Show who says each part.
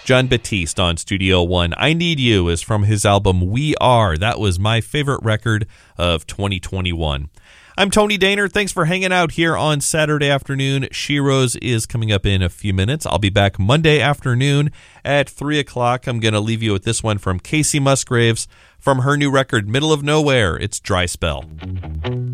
Speaker 1: Jon Batiste on Studio One. I Need You is from his album We Are. That was my favorite record of 2021. I'm Tony Daner. Thanks for hanging out here on Saturday afternoon. Sheroes is coming up in a few minutes. I'll be back Monday afternoon at 3 o'clock. I'm going to leave you with this one from Casey Musgraves from her new record, Middle of Nowhere. It's Dry Spell.